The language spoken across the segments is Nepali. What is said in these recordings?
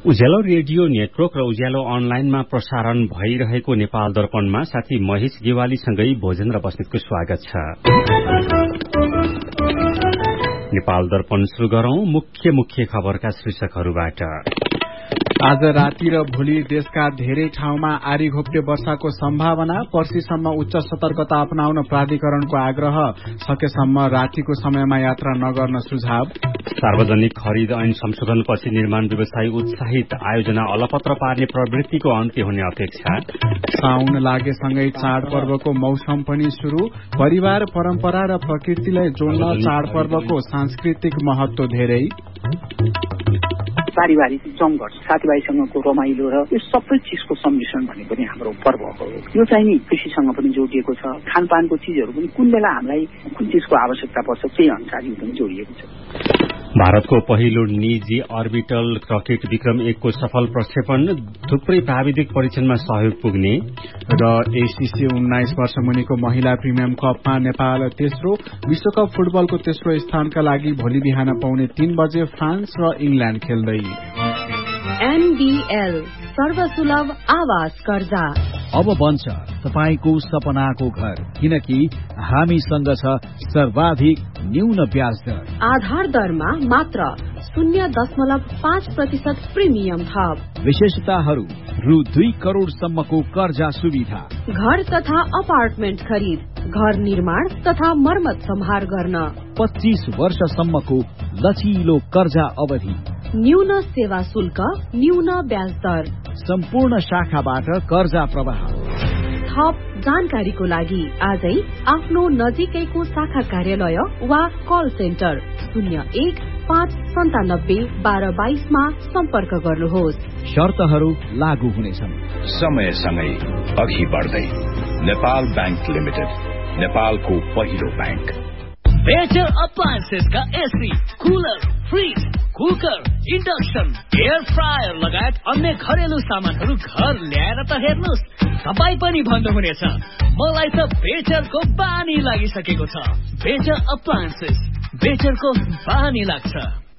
उज्यालो रेडियो नेटवर्क र उज्यालो अनलाइनमा प्रसारण भइरहेको नेपाल दर्पणमा साथी महेश गेवालीसँगै भोजेन्द्र बस्नेतको स्वागत छ। नेपाल दर्पण शुरू गरौं मुख्य खबरका शीर्षकहरूबाट। आज राति र भोलि देशका धेरै ठाउँमा आरी घोप्टे वर्षाको सम्भावना, पर्सिसम्म उच्च सतर्कता अपनाउन प्राधिकरणको आग्रह, सकेसम्म रातिको समयमा यात्रा नगर्न सुझाव। सार्वजनिक खरिद ऐन संशोधनपछि निर्माण व्यवसायी उत्साहित, आयोजना अलपत्र पार्ने प्रवृत्तिको अन्त्य हुने अपेक्षा। साउन लागेसँगै चाडपर्वको मौसम पनि शुरू, परिवार परम्परा र प्रकृतिलाई जोड्न चाडपर्वको सांस्कृतिक महत्व धेरै। पारिवारिक जमघट, साथीभाइसँगको रमाइलो र यो सबै चिजको सम्मिश्रण भनेको नै हाम्रो पर्व हो। यो चाहिँ नि कृषिसँग पनि जोडिएको छ, खानपानको चिजहरू पनि कुन बेला हामीलाई कुन चिजको आवश्यकता पर्छ त्यही अनुसार यो पनि जोडिएको छ। भारतको पहिलो निजी अर्बिटल रकेट विक्रम 1 को सफल प्रक्षेपण, थुप्रै प्राविधिक परीक्षणमा सहयोग पुग्ने। र एसीसी 19 वर्ष मुनिको महिला प्रिमियम कपमा नेपाल तेस्रो, विश्वकप फुटबलको तेस्रो स्थानका लागि भोलि बिहान पाउने 3 बजे फ्रान्स र इंग्ल्याण्ड खेल्दै। एनडीएल सर्वसुलभ आवास कर्जा अब बन्छ तपाईको सपनाको घर, किनकि हामीसँग छ सर्वाधिक न्यून ब्याज दर। आधार दरमा मात्र 0.5% प्रिमियम थप। विशेषताहरू रु 2 करोड़सम्मको कर्जा सुविधा, घर तथा अपार्टमेन्ट खरिद, घर निर्माण तथा मर्मत सम्हार गर्न, 25 वर्षसम्मको लचिलो कर्जा अवधि, न्यून सेवा शुल्क, न्यून ब्याज दर, सम्पूर्ण शाखाबाट कर्जा प्रवाह। थप जानकारीको लागि आजै आफ्नो नजिकैको शाखा कार्यालय वा कल सेन्टर 01-597-1222 मा सम्पर्क गर्नुहोस्। शर्तहरू लागू हुनेछन्। समयसँगै अघि बढ्दै नेपाल बैंक लिमिटेड, नेपालको पहिलो बैंक। बेटर अप्लायन्सेस का AC, cooler, fridge, cooker, induction, air fryer लगायत अन्य घरेलु सामानहरू घर ल्याएर त हेर्नुहोस्, तपाईँ पनि भन्नुहुनेछ मलाई त बेटरको बानी लागिसकेको छ। बेटर अप्लायन्सेस, बेटरको बानी लाग्छ।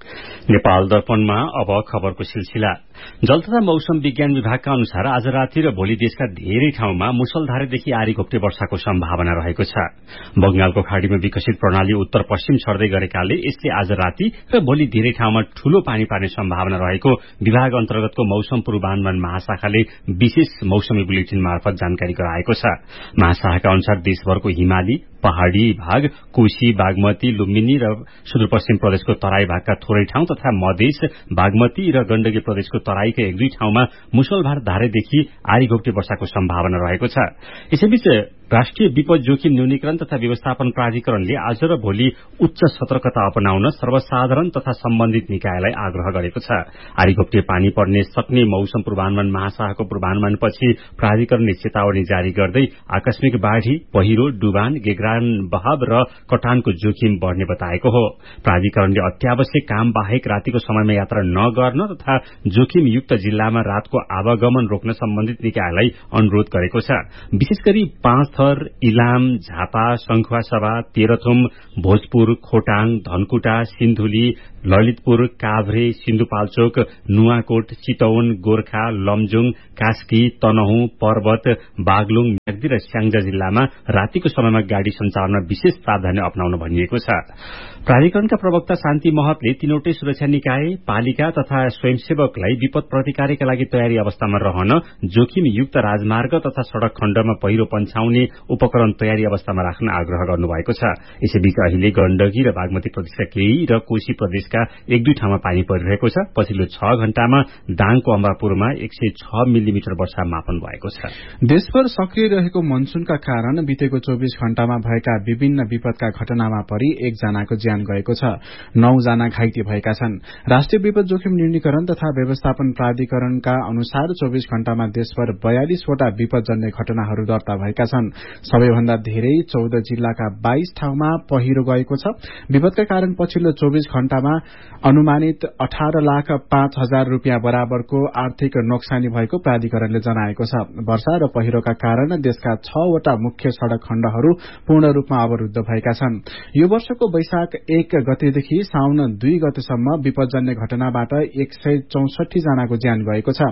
नेपाल दर्पणमा अब खबरको सिलसिला। जल तथा मौसम विज्ञान विभागका अनुसार आज राति र भोलि देशका धेरै ठाउँमा मुसलधारेदेखि आरी घोप्टे वर्षाको सम्भावना रहेको छ। बंगालको खाड़ीमा विकसित प्रणाली उत्तर पश्चिम सर्दै गरेकाले यसले आज राति र भोलि धेरै ठाउँमा ठूलो पानी पर्ने सम्भावना रहेको विभाग अन्तर्गतको मौसम पूर्वानुमान महाशाखाले विशेष मौसमी बुलेटिन मार्फत जानकारी गराएको छ। महाशाखाका अनुसार देशभरको हिमाली, पहाड़ी भाग, कोशी, बागमती, लुम्बिनी र सुदूरपश्चिम प्रदेशको तराई भागका थोरै ठाउँ तथा मधेस, बागमती र गण्डकी प्रदेशको तराईका 1-2 ठाउँमा मुसलधार धारेदेखि आरी घोप्टे वर्षाको सम्भावना रहेको छ। यसैबीच राष्ट्रिय विपद जोखिम न्यूनीकरण तथा व्यवस्थापन प्राधिकरणले आज र भोलि उच्च सतर्कता अपनाउन सर्वसाधारण तथा सम्बन्धित निकायलाई आग्रह गरेको छ। आरी घोप्टे पानी पर्ने सक्ने मौसम पूर्वानुमान महाशाखाको पूर्वानुमानपछि प्राधिकरणले चेतावनी जारी गर्दै आकस्मिक बाढ़ी, पहिरो, डुबान, गेग्रान बहाव र कटानको जोखिम बढ़ने बताएको हो। प्राधिकरणले अत्यावश्यक काम बाहेक रातिको समयमा यात्रा नगर्न तथा जोखिमयुक्त जिल्लामा रातको आवागमन रोक्न सम्बन्धित निकायलाई अनुरोध गरेको छ। विशेष गरी 5 थर, इलाम, झापा, संखुवासभा, तेह्रथुम, भोजपुर, खोटाङ, धनकुटा, सिन्धुली, ललितपुर, काभ्रे, सिन्धुपाल्चोक, नुवाकोट, चितवन, गोर्खा, लमजुङ, कास्की, तनहुँ, पर्वत, बागलुङ, म्याग्दी र स्याङ्जा जिल्लामा रातिको समयमा गाड़ी सञ्चालनमा विशेष सावधानी अपनाउन भनिएको छ। प्राधिकरणका प्रवक्ता शान्ति महतले तीनवटै सुरक्षा निकाय, पालिका तथा स्वयंसेवकलाई विपद प्रतिकारका लागि तयारी अवस्थामा रहन, जोखिमयुक्त राजमार्ग तथा सड़क खण्डमा पहिरो पन्छाउने उपकरण तयारी अवस्थामा राख्न आग्रह गर्नुभएको छ। यसैबीच अहिले गण्डकी र बागमती प्रदेशका केही र कोशी प्रदेशका 1-2 ठाउँमा पानी परिरहेको छ। पछिल्लो 6 घण्टामा दाङको अम्बापुरमा 106 मिलिमिटर वर्षा मापन भएको छ। देशभर सक्रिय रहेको मनसूनका कारण बितेको 24 घण्टामा भएका विभिन्न विपदका घटनामा परि 1 जनाको ज्यान गएको छ। 9 जना घाइते भएका छन्। राष्ट्रिय विपद जोखिम न्यूनीकरण तथा व्यवस्थापन प्राधिकरणका अनुसार 24 घण्टामा देशभर 42 वटा विपदजन्य घटनाहरू दर्ता भएका छन्। सबैभन्दा धेरै 14 जिल्लाका 22 ठाउँमा पहिरो गएको छ। विपदका कारण पछिल्लो 24 घण्टामा अनुमानित 18,05,000 रूपियाँ बराबरको आर्थिक नोक्सानी भएको प्राधिकरणले जनाएको छ। वर्षा र पहिरोका कारण देशका 6 वटा मुख्य सड़क खण्डहरू पूर्ण रूपमा अवरूद्ध भएका छन्। यो वर्षको वैशाख 1 गतेदेखि साउन 2 गतेसम्म विपदजन्य घटनाबाट 164 जनाको ज्यान गएको छ।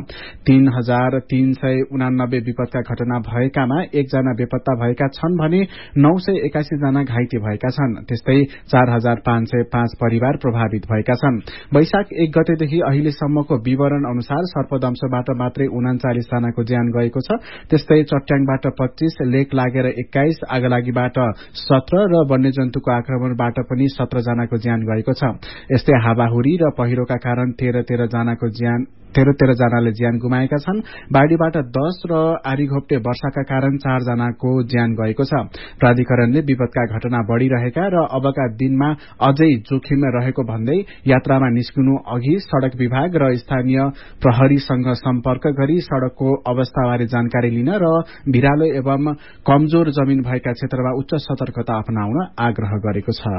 3,389 विपदका घटना भएकामा 1 जना बेपत्ता भएका छन् भने 981 जना घाइते भएका छन्। त्यस्तै 4,505 परिवार प्रभावित भएका छन्। वैशाख 1 गतेदेखि अहिलेसम्मको विवरण अनुसार सर्पदंशबाट मात्रै 39 जनाको ज्यान गएको छ। त्यस्तै चट्याङबाट 25, लेक लागेर 21, आगलागीबाट 17 र वन्यजन्तुको आक्रमणबाट पनि 17 जनाको ज्यान गएको छ। यस्तै हावाहुरी र पहिरोका कारण 13 जनाले ज्यान गुमाएका छन्। बाढ़ीबाट 10 र आरीघोप्टे वर्षाका कारण 4 जनाको ज्यान गएको छ। प्राधिकरणले विपदका घटना बढ़िरहेका र अबका दिनमा अझै जोखिम रहेको भन्दै यात्रामा निस्कनु अघि सड़क विभाग र स्थानीय प्रहरीसँग सम्पर्क गरी सड़कको अवस्थाबारे जानकारी लिन र भिरालो एवं कमजोर जमीन भएका क्षेत्रमा उच्च सतर्कता अपनाउन आग्रह गरेको छ।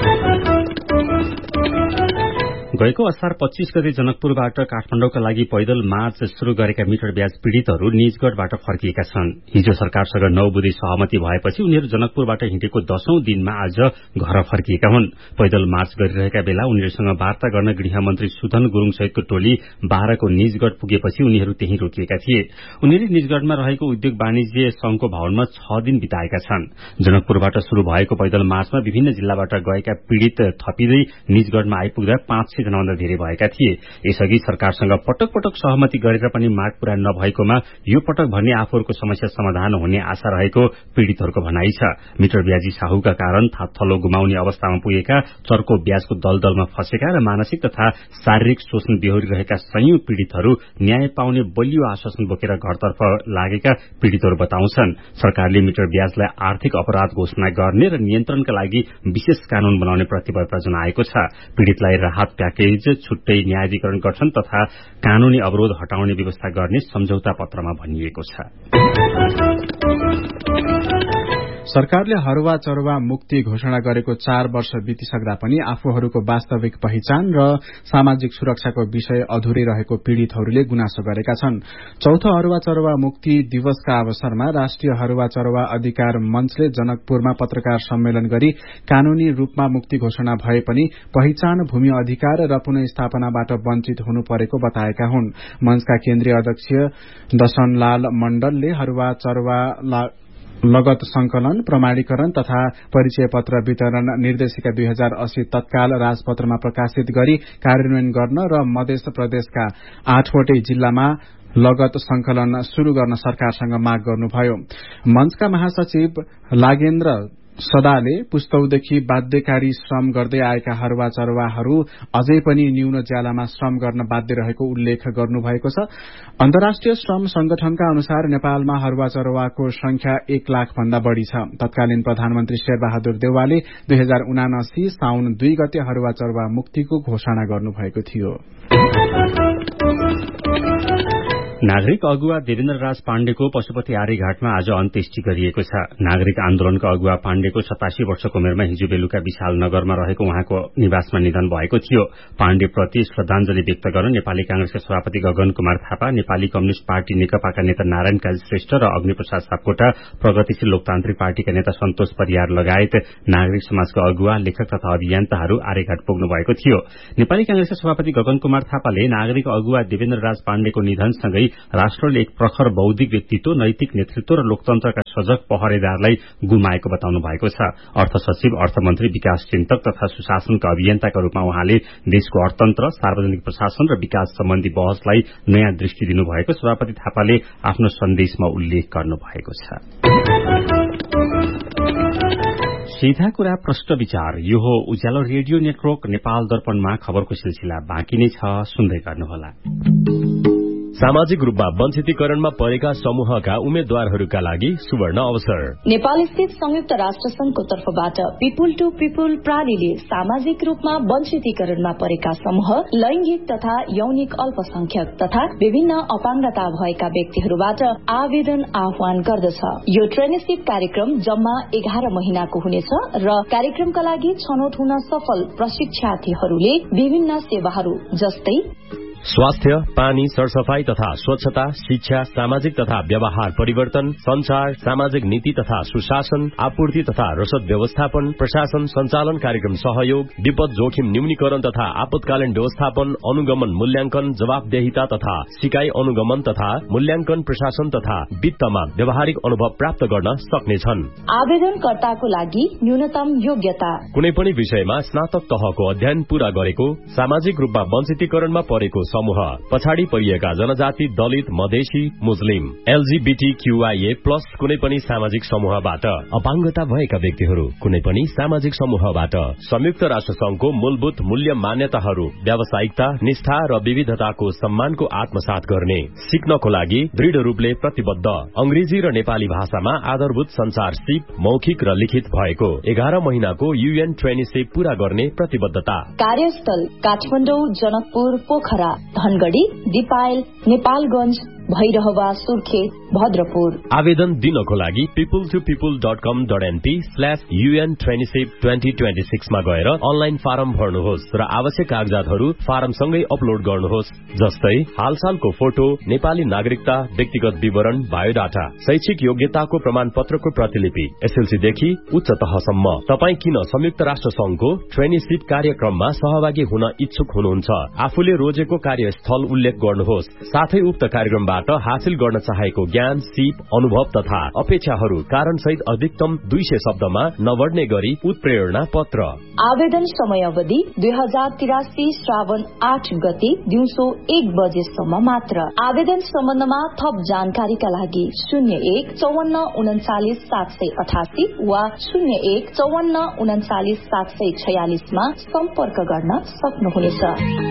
गएको असार 25 गते जनकपुरबाट काठमाडौँका लागि पैदल मार्च शुरू गरेका मिटर ब्याज पीड़ितहरू निजगढ़बाट फर्किएका छन्। हिजो सरकारसँग 9 बुँदे सहमति भएपछि उनीहरू जनकपुरबाट हिँडेको 10औं दिनमा आज घर फर्किएका हुन्। पैदल मार्च गरिरहेका बेला उनीहरूसँग वार्ता गर्न गृहमन्त्री सुधन गुरूङ सहितको टोली 12 को निजगढ़ पुगेपछि उनीहरू त्यही रोकिएका थिए। उनीहरू निजगढ़मा रहेको उद्योग वाणिज्य संघको भवनमा 6 दिन बिताएका छन्। जनकपुरबाट शुरू भएको पैदल मार्चमा विभिन्न जिल्लाबाट गएका पीड़ित थपिँदै निजगढ़मा आइपुग्दा 500 भन्दा धेरै भएका थिए। यसअघि सरकारसँग पटक पटक सहमति गरेर पनि माग पूरा नभएकोमा यो पटक भन्ने आफूहरूको समस्या समाधान हुने आशा रहेको पीड़ितहरूको भनाइ छ। मिटर ब्याजी साहुका कारण थलो गुमाउने अवस्थामा पुगेका, चर्को ब्याजको दलदलमा फँसेका र मानसिक तथा शारीरिक शोषण बेहोरिरहेका सयौं पीड़ितहरू न्याय पाउने बलियो आश्वासन बोकेर घरतर्फ लागेका पीड़ितहरू बताउँछन्। सरकारले मिटर ब्याजलाई आर्थिक अपराध घोषणा गर्ने र नियन्त्रणका लागि विशेष कानून बनाउने प्रतिबद्धता जनाएको छ। पीड़ितलाई राहत प्याकेज, छुट्टै न्यायाधिकरण गठन तथा कानूनी अवरोध हटाउने व्यवस्था गर्ने सम्झौता पत्रमा भनिएको छ। सरकारले हरुवा चरुवा मुक्ति घोषणा गरेको 4 वर्ष बितिसक्दा पनि आफूहरूको वास्तविक पहिचान र सामाजिक सुरक्षाको विषय अधुरै रहेको पीड़ितहरूले गुनासो गरेका छन्। चौथो हरुवा चरुवा मुक्ति दिवसका अवसरमा राष्ट्रिय हरुवा चरुवा अधिकार मञ्चले जनकपुरमा पत्रकार सम्मेलन गरी कानूनी रूपमा मुक्ति घोषणा भए पनि पहिचान, भूमि अधिकार र पुनःस्थापनाबाट वञ्चित हुनु परेको बताएका हुन्। मञ्चका केन्द्रीय अध्यक्ष दशनलाल मण्डलले हरुवा चरुवा लगत संकलन, प्रमाणीकरण तथा परिचय पत्र वितरण निर्देशिका 2080 तत्काल राजपत्रमा प्रकाशित गरी कार्यान्वयन गर्न र मध्य प्रदेशका 8वटै जिल्लामा लगत संकलन शुरू गर्न सरकारसँग माग गर्नुभयो। मञ्चका महासचिव लागेन्द्र सदाले पुस्तौदेखि बाध्यकारी श्रम गर्दै आएका हरुवा चरुवाहरू अझै पनि न्यून ज्यालामा श्रम गर्न बाध्य रहेको उल्लेख गर्नुभएको छ। अन्तर्राष्ट्रिय श्रम संगठनका अनुसार नेपालमा हरुवा चरुवाको संख्या 1 लाख भन्दा बढ़ी छ। तत्कालीन प्रधानमन्त्री शेरबहादुर देउवाले 2079 साउन 2 गते हरुवा चरुवा मुक्तिको घोषणा गर्नुभएको थियो। नागरिक अगुवा देवेन्द्र राज पाण्डेको पशुपति आर्यघाटमा आज अन्त्येष्टि गरिएको छ। नागरिक आन्दोलनका अगुवा पाण्डेको 87 वर्षको उमेरमा हिजो बेलुका विशाल नगरमा रहेको उहाँको निवासमा निधन भएको थियो। पाण्डेप्रति श्रद्धाञ्जली व्यक्त गर्न नेपाली कांग्रेसका सभापति गगन कुमार थापा, नेपाली कम्युनिष्ट पार्टी नेकपाका नेता नारायण काजी श्रेष्ठ र अग्निप्रसाद सापकोटा, प्रगतिशील लोकतान्त्रिक पार्टीका नेता सन्तोष परियार लगायत नागरिक समाजका अगुवा, लेखक तथा अभियन्ताहरू आर्यघाट पुग्नु भएको थियो। नेपाली कांग्रेसका सभापति गगन कुमार थापाले नागरिक अगुवा देवेन्द्र राज पाण्डेको निधनसँगै राष्ट्रले एक प्रखर बौद्धिक व्यक्तित्व, नैतिक नेतृत्व र लोकतन्त्रका सजग पहरेदारलाई गुमाएको बताउनु भएको छ। अर्थ सचिव, अर्थमन्त्री, विकास चिन्तक तथा सुशासनका अभियन्ताका रूपमा उहाँले देशको अर्थतन्त्र, सार्वजनिक प्रशासन र विकास सम्बन्धी बहसलाई नयाँ दृष्टि दिनुभएको सभापति थापाले आफ्नो सन्देशमा उल्लेख गर्नुभएको छ। सीधा कुरा, प्रश्न विचार, यो हो उज्यालो रेडियो नेटवर्क नेपाल दर्पणमा खबरको सिलसिला बाँकी नै छ, सुन्दै गर्नुहोला। सामाजिक रूपमा वञ्चितीकरणमा परेका समूहका उम्मेद्वारहरूका लागि सुवर्ण अवसर। नेपाल स्थित संयुक्त राष्ट्र संघको तर्फबाट पीपुल टू पीपुल प्रणालीले सामाजिक रूपमा वञ्चितीकरणमा परेका समूह, लैंगिक तथा यौनिक अल्पसंख्यक तथा विभिन्न अपाङ्गता भएका व्यक्तिहरूबाट आवेदन आह्वान गर्दछ। यो ट्रेनिसिप कार्यक्रम जम्मा 11 महिनाको हुनेछ र कार्यक्रमका लागि छनौट हुन सफल प्रशिक्षार्थीहरूले विभिन्न सेवाहरू जस्तै स्वास्थ्य, पानी, सरसफाई तथा स्वच्छता, शिक्षा, सामाजिक तथा व्यवहार परिवर्तन, संचार, सामाजिक नीति तथा सुशासन, आपूर्ति तथा रसद व्यवस्थापन, प्रशासन संचालन, कार्यक्रम सहयोग, विपद जोखिम न्यूनीकरण तथा आपतकालीन व्यवस्थापन, अनुगमन मूल्यांकन, जवाबदेहिता तथा सिकाइ अनुगमन तथा मूल्यांकन, प्रशासन तथा वित्तमा व्यावहारिक अनुभव प्राप्त गर्न सक्नेछन्। आवेदनकर्ताको लागि न्यूनतम योग्यता कुनै पनि विषयमा स्नातक तहको अध्ययन पूरा गरेको, सामाजिक रूपमा वञ्चितीकरणमा परेको समूह, पछाडि परिएका जनजाति, दलित, मधेसी, मुस्लिम, LGBTQIA+ कुनै पनि सामाजिक समूहबाट, अपाङ्गता भएका व्यक्तिहरू कुनै पनि सामाजिक समूहबाट, संयुक्त राष्ट्र संघको मूलभूत मूल्य मान्यताहरू, व्यावसायिकता, निष्ठा र विविधताको सम्मानको आत्मसात गर्ने, सिक्नको लागि दृढ रूपले प्रतिबद्ध, अंग्रेजी र नेपाली भाषामा आधारभूत संचार सिप मौखिक र लिखित भएको 11 महिनाको UN ट्रेनिसिप पूरा गर्ने प्रतिबद्धता। कार्यस्थल काठमाडौँ, जनकपुर, पोखरा, धनगढ़ी, दिपायल, नेपालगंज, भैरहवा, सुर्खेत, भद्रपुर। आवेदन दिनको लागि people2people.com.np/UN ट्रेनिसिप 2026 मा गएर अनलाइन फारम भर्नुहोस् र आवश्यक कागजातहरू फारमसँगै अपलोड गर्नुहोस्, जस्तै हालसालको फोटो, नेपाली नागरिकता, व्यक्तिगत विवरण, बायोडाटा, शैक्षिक योग्यताको प्रमाणपत्रको प्रतिलिपि, SLC देखि उच्च तहसम्म। तपाई किन संयुक्त राष्ट्र संघको ट्रेनिसिप कार्यक्रममा सहभागी हुन इच्छुक हुनुहुन्छ? आफूले रोजेको कार्यस्थल उल्लेख गर्नुहोस्, साथै उक्त कार्यक्रमबाट हासिल गर्न चाहेको ज्ञान, सिप, अनुभव तथा अपेक्षाहरू कारणसहित अधिकतम 200 शब्दमा नबढ्ने गरी उत्प्रेरणा पत्र। आवेदन समयावधि 2083 श्रावण 8 गते दिउँसो 1 बजेसम्म मात्र। आवेदन सम्बन्धमा थप जानकारीका लागि 0154399788 वा 0154399746 मा सम्पर्क गर्न सक्नुहुनेछ।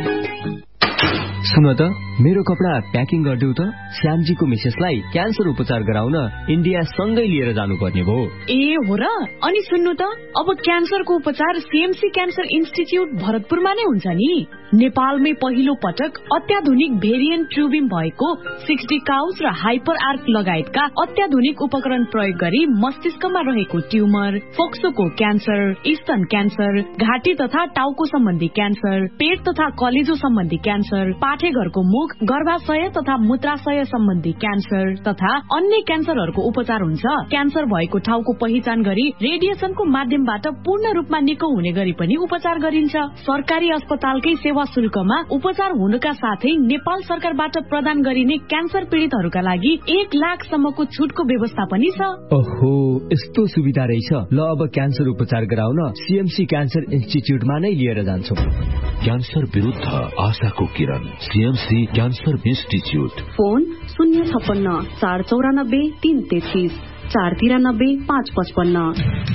सुन त, मेरो कपडा प्याकिङ गरिदेऊ त। श्यामजीको मिसेसलाई क्यान्सर उपचार गराउन इन्डिया सँगै लिएर जानुपर्ने भयो। ए हो र? अनि सुन्नु त, अब क्यान्सरको उपचार CMC क्यान्सर इन्स्टिच्युट भरतपुरमा नै हुन्छ नि। नेपालमै पहिलो पटक अत्याधुनिक भेरिएन्ट ट्युबिम भएको 60 काउस र हाइपर आर्क लगायतका अत्याधुनिक उपकरण प्रयोग गरी मस्तिष्कमा रहेको ट्युमर, फोक्सोको क्यान्सर, स्तन क्यान्सर, घाँटी तथा टाउको सम्बन्धी क्यान्सर, पेट तथा कलेजो सम्बन्धी क्यान्सर, पाठेघरको मुख, गर्भाशय तथा मूत्राशय सम्बन्धी क्यान्सर तथा अन्य क्यान्सरहरूको उपचार हुन्छ। क्यान्सर भएको ठाउँको पहिचान गरी रेडिएसनको माध्यमबाट पूर्ण रूपमा निको हुने गरी पनि उपचार गरिन्छ। सरकारी अस्पतालकै सेवा शुल्कमा उपचार हुनुका साथै नेपाल सरकारबाट प्रदान गरिने क्यान्सर पीड़ितहरूका लागि 1 लाखसम्मको छुटको व्यवस्था पनि छ। ओहो, यस्तो सुविधा रहेछ। ल, अब क्यान्सर उपचार गराउन CMC क्यान्सर इन्स्टिच्युटमा नै लिएर जान्छौ। क्यान्सर विरुद्ध आशाको किरण, CMC क्यान्सर इन्स्टिच्युट। फोन 056 494 333 493 555।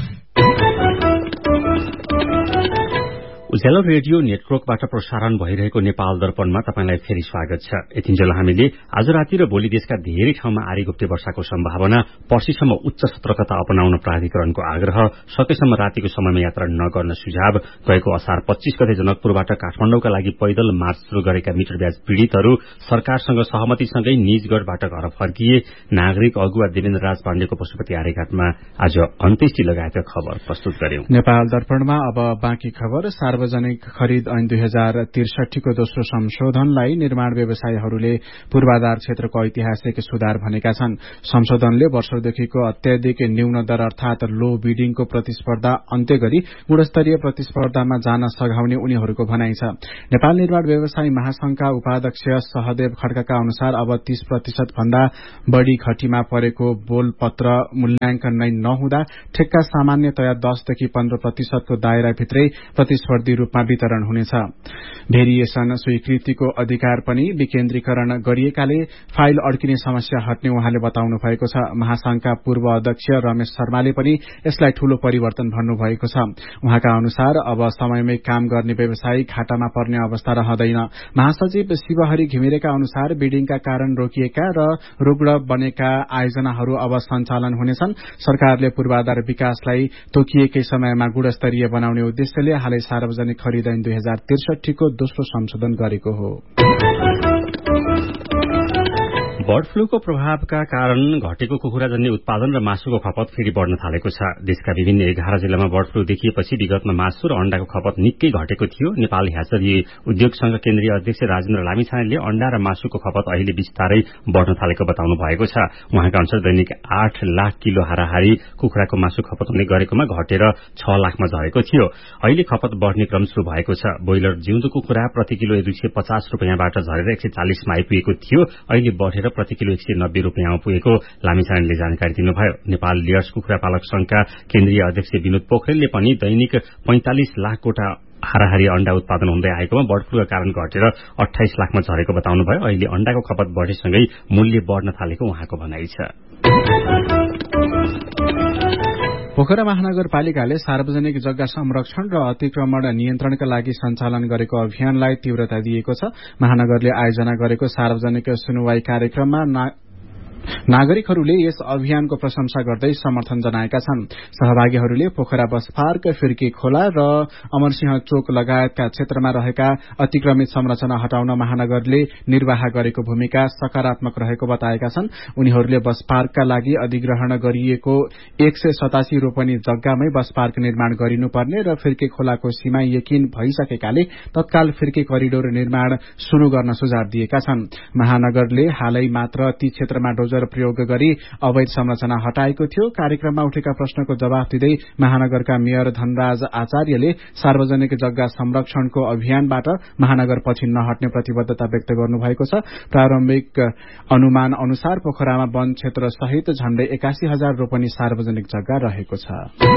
उज्यालो रेडियो नेटवर्कबाट प्रसारण भइरहेको नेपाल दर्पणमा तपाईंलाई फेरि स्वागत छ। यतिन्जेल हामीले आज राति र भोलि देशका धेरै ठाउँमा आरिघोप्टे वर्षाको सम्भावना, पर्सिसम्म उच्च सतर्कता अपनाउन प्राधिकरणको आग्रह, सकेसम्म रातिको समयमा यात्रा नगर्न सुझाव, गएको असार 25 गते जनकपुरबाट काठमाडौँका लागि पैदल मार्च शुरू गरेका मिटर ब्याज पीड़ितहरू सरकारसँग सहमतिसँगै निजगढ़बाट घर फर्किए, नागरिक अगुवा देवेन्द्र राज पाण्डेको पशुपति आर्यघाटमा आज अन्त्येष्टि लगायतका खबर प्रस्तुत गर्यौं। नेपाल दर्पणमा अब बाँकी खबर। सार्वजनिक खरिद ऐन 2063 को दोस्रो संशोधनलाई निर्माण व्यवसायीहरूले पूर्वाधार क्षेत्रको ऐतिहासिक सुधार भनेका छन्। संशोधनले वर्षौंदेखिको अत्याधिक न्यून दर अर्थात लो बिडिङको प्रतिस्पर्धा अन्त्य गरी गुणस्तरीय प्रतिस्पर्धामा जान सघाउने उनीहरूको भनाइ छ। नेपाल निर्माण व्यवसायी महासंघका उपाध्यक्ष सहदेव खड्काका अनुसार अब 30% भन्दा बढ़ी घटीमा परेको बोलपत्र मूल्याङ्कन नै नहुँदा ठेक्का सामान्यतया 10 देखि 15% को दायराभित्रै प्रतिस्पर्धी स्वीकृति रूपमा वितरण हुनेछ। भेरिएसन स्वीकृतिको अधिकार पनि विकेन्द्रीकरण गरिएकाले फाइल अड्किने समस्या हट्ने उहाँले बताउनु भएको छ। महासंघका पूर्व अध्यक्ष रमेश शर्माले पनि यसलाई ठूलो परिवर्तन भन्नुभएको छ। उहाँका अनुसार अब समयमै काम गर्ने व्यवसायी घाटामा पर्ने अवस्था रहँदैन। महासचिव शिवहरि घिमिरेका अनुसार बिडिङका कारण रोकिएका र रुग्ण बनेका आयोजनाहरू अब सञ्चालन हुनेछन्। सरकारले पूर्वाधार विकासलाई तोकिएकै समयमा गुणस्तरीय बनाउने उद्देश्यले हालै सार्वजनिक खरिद ऐन 2063 को दोस्रो संशोधन गरेको हो। बर्ड फ्लूको प्रभावका कारण घटेको कुखुराजन्य उत्पादन र मासुको खपत फेरि बढ़न थालेको छ। देशका विभिन्न 11 जिल्लामा बर्ड फ्लू देखिएपछि विगतमा मासु र अण्डाको खपत निकै घटेको थियो। नेपाल ह्याचरी उद्योग संघ केन्द्रीय अध्यक्ष राजेन्द्र लामिछानेले अण्डा र मासुको खपत अहिले बिस्तारै बढ़न थालेको बताउनु भएको छ। उहाँका अनुसार दैनिक 8 लाख किलो हाराहारी कुखुराको मासु खपत हुने गरेकोमा घटेर 6 लाखमा झरेको थियो। अहिले खपत बढ़ने क्रम शुरू भएको छ। ब्रोइलर जिउँदो कुखुरा प्रति किलो 250 रुपियाँबाट झरेर 140 मा आइपुगेको थियो। अहिले बढ़ेर प्रति किलो 190 रुपियाँमा पुगेको लामिछानेले जानकारी दिनुभयो। नेपाल लियर्स कुखुरा पालक संघका केन्द्रीय अध्यक्ष विनोद पोखरेलले पनि दैनिक 45 लाख कोटा हाराहारी अण्डा उत्पादन हुँदै आएकोमा बर्ड फ्लूका कारण घटेर 28 लाखमा झरेको बताउनुभयो। अहिले अण्डाको खपत बढ़ेसँगै मूल्य बढ़न थालेको उहाँको भनाइ छ। पोखरा महानगरपालिकाले सार्वजनिक जग्गा संरक्षण र अतिक्रमण नियन्त्रणका लागि सञ्चालन गरेको अभियानलाई तीव्रता दिएको छ। महानगरले आयोजना गरेको सार्वजनिक सुनवाई कार्यक्रममा नागरिकहरूले यस अभियानको प्रशंसा गर्दै समर्थन जनाएका छन्। सहभागीहरूले पोखरा बस पार्क, फिर्की खोला र अमरसिंह चोक लगायतका क्षेत्रमा रहेका अतिक्रमित संरचना हटाउन महानगरले निर्वाह गरेको भूमिका सकारात्मक रहेको बताएका छन्। उनीहरूले बस पार्कका लागि अधिग्रहण गरिएको 187 रोपनी जग्गामै बस पार्क निर्माण गरिनुपर्ने र फिर्की खोलाको सीमा यकिन भइसकेकाले तत्काल फिर्की करिडोर निर्माण शुरू गर्न सुझाव दिएका छन्। महानगरले हालै मात्र ती क्षेत्रमा प्रयोग गरी अवैध संरचना हटाएको थियो। कार्यक्रममा उठेका प्रश्नको जवाफ दिँदै महानगरका मेयर धनराज आचार्यले सार्वजनिक जग्गा संरक्षणको अभियानबाट महानगर पछि नहट्ने प्रतिबद्धता व्यक्त गर्नुभएको छ। प्रारम्भिक अनुमान अनुसार पोखरामा वन क्षेत्र सहित झण्डै 81,000 रोपनी सार्वजनिक जग्गा रहेको छ।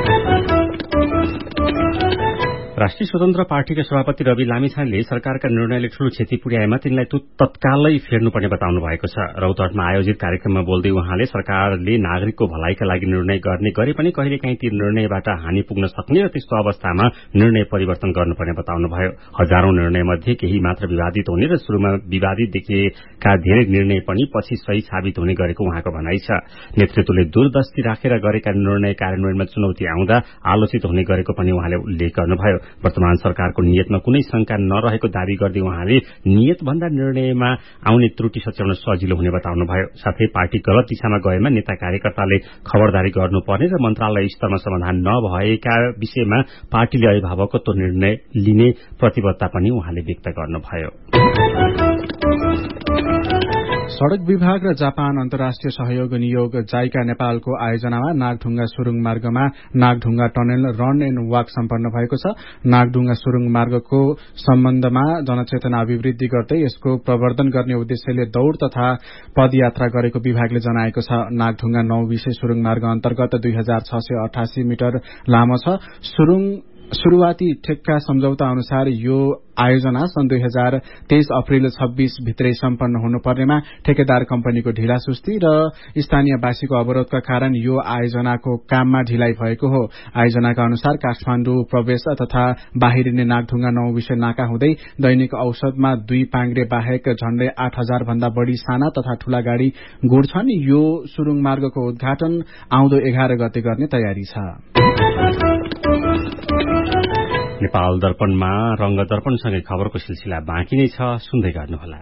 राष्ट्रिय स्वतन्त्र पार्टीका सभापति रवि लामिछानेले सरकारका निर्णयले ठूलो क्षति पुर्याएमा तिनलाई तत्कालै फेर्नुपर्ने बताउनु भएको छ। रौतहटमा आयोजित कार्यक्रममा बोल्दै उहाँले सरकारले नागरिकको भलाइका लागि निर्णय गरे पनि कहिलेकाहीँ ती निर्णयबाट हानि पुग्न सक्ने र त्यस्तो अवस्थामा निर्णय परिवर्तन गर्नुपर्ने बताउनुभयो। हजारौं निर्णयमध्ये केही मात्र विवादित हुने र शुरूमा विवादित देखिएका धेरै निर्णय पनि पछि सही साबित हुने गरेको उहाँको भनाइ छ। नेतृत्वले दूरदृष्टि राखेर गरेका निर्णय कार्यान्वयनमा चुनौती आउँदा आलोचित हुने गरेको पनि उहाँले उल्लेख गर्नुभयो। वर्तमान सरकारको नियतमा कुनै शंका नरहेको दावी गर्दै उहाँले नियतभन्दा निर्णयमा आउने त्रुटि सच्याउन सजिलो हुने बताउनुभयो। साथै पार्टी गलत दिशामा गएमा नेता कार्यकर्ताले खबरदारी गर्नुपर्ने र मन्त्रालय स्तरमा समाधान नभएका विषयमा पार्टीले अभिभावकत्व निर्णय लिने प्रतिबद्धता पनि उहाँले व्यक्त गर्नुभयो। सड़क विभाग र जापान अन्तर्राष्ट्रिय सहयोग नियोग जाइका नेपालको आयोजनामा नागढुङ्गा सुरुङ मार्गमा Nagdhunga tunnel run and walk सम्पन्न भएको छ। नागढुङ्गा सुरुङ मार्गको सम्बन्धमा जनचेतना अभिवृद्धि गर्दै यसको प्रवर्धन गर्ने उद्देश्यले दौड़ तथा पदयात्रा गरेको विभागले जनाएको छ। नागढुङ्गा 9 विषय सुरुङ मार्ग अन्तर्गत 2688 मिटर लामो छ। शुरूआती ठेक्का सम्झौता अनुसार यो आयोजना सन् 2023 अप्रिल 26 भित्रै सम्पन्न हुनुपर्नेमा ठेकेदार कम्पनीको ढिलासुस्ती र स्थानीयवासीको अवरोधका कारण यो आयोजनाको काममा ढिलाइ भएको हो। आयोजनाका अनुसार काठमाडौँ प्रवेश तथा बाहिरिने नागढुङ्गा 9 विषय नाका हुँदै दैनिक औसतमा 2 पाङ्ग्रे बाहेक झण्डै 8,000 भन्दा बढ़ी साना तथा ठूला गाड़ी गुड्छन्। यो सुरुङ मार्गको उद्घाटन आउँदो 11 गते गर्ने तयारी छ। नेपाल दर्पणमा रंग दर्पणसँगै खबरको सिलसिला बाँकी नै छ, सुन्दै गर्नुहोला।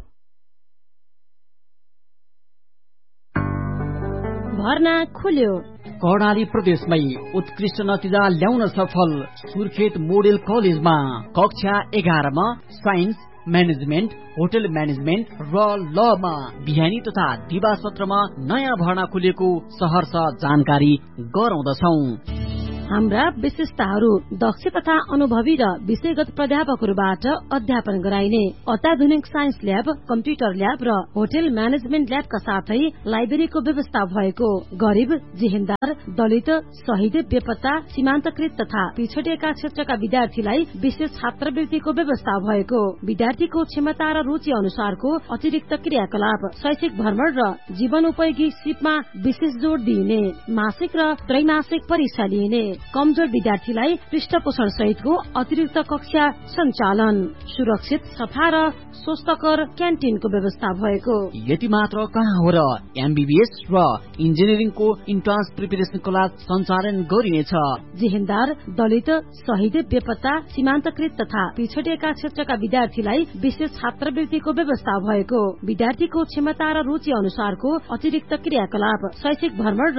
भर्ना खुल्यो। कर्णाली प्रदेशमै उत्कृष्ट नतिजा ल्याउन सफल सुर्खेत मोडेल कलेजमा कक्षा 11 मा साइन्स, म्यानेजमेन्ट, होटल म्यानेजमेन्ट र लमा बिहानी तथा दिवा सत्रमा नयाँ भर्ना खुलेको सहर्ष जानकारी गराउँदछौं। हाम्रा विशेषताहरू दक्ष तथा अनुभवी र विषयगत प्राध्यापकहरूबाट अध्यापन गराइने अत्याधुनिक साइन्स ल्याब, कम्प्युटर ल्याब र होटल म्यानेजमेन्ट ल्याबका साथै लाइब्रेरीको व्यवस्था भएको, गरीब, जेहेन्दार, दलित, शहीद, बेपत्ता, सीमान्तकृत तथा पिछडिएका क्षेत्रका विद्यार्थीलाई विशेष छात्रवृत्तिको व्यवस्था भएको, विद्यार्थीको क्षमता र रुचि अनुसारको अतिरिक्त क्रियाकलाप, शैक्षिक भ्रमण र जीवनोपयोगी सिपमा विशेष जोड़ दिइने, मासिक र त्रैमासिक परीक्षा लिइने, कमजोर विद्यार्थीलाई पृष्ठपोषण सहितको अतिरिक्त कक्षा सञ्चालन, सुरक्षित, सफा र स्वस्थकर क्यान्टिनको व्यवस्था भएको। यति मात्र कहाँ हो र एमबीबीएस र इन्जिनियरिङको इन्ट्रान्स प्रिपरेसन क्लास सञ्चालन गरिनेछ। जेहेन्दार, दलित, शहीद, बेपत्ता, सीमान्तकृत तथा पिछडिएका क्षेत्रका विद्यार्थीलाई विशेष छात्रवृत्तिको व्यवस्था भएको, विद्यार्थीको क्षमता र रुचि अनुसारको अतिरिक्त क्रियाकलाप, शैक्षिक भ्रमण